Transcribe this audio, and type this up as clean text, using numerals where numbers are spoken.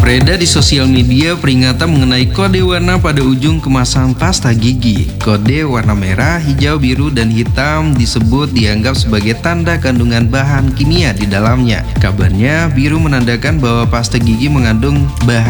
Beredar di sosial media peringatan mengenai kode warna pada ujung kemasan pasta gigi. Kode warna merah, hijau, biru, dan hitam disebut dianggap sebagai tanda kandungan bahan kimia di dalamnya. Kabarnya, biru menandakan bahwa pasta gigi mengandung bahan